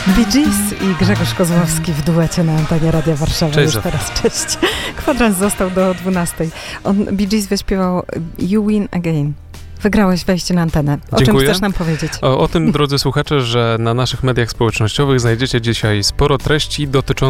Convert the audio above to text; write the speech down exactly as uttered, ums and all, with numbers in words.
Bee Gees i Grzegorz Kozłowski w duecie na antenie Radia Warszawa. Cześć. Już teraz cześć. Kwadrans został do dwunastej. On, Bee Gees wyśpiewał You Win Again. Wygrałeś wejście na antenę. O Dziękuję. czym chcesz nam powiedzieć? O, o tym, drodzy słuchacze, że na naszych mediach społecznościowych znajdziecie dzisiaj sporo treści dotyczących